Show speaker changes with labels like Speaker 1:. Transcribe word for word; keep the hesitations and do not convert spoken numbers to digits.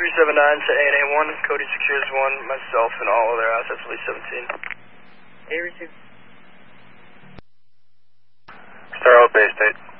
Speaker 1: three seven nine to A N A one, Cody secures one, myself and all other assets, release seventeen.
Speaker 2: A receive.
Speaker 3: Star out, Bay State.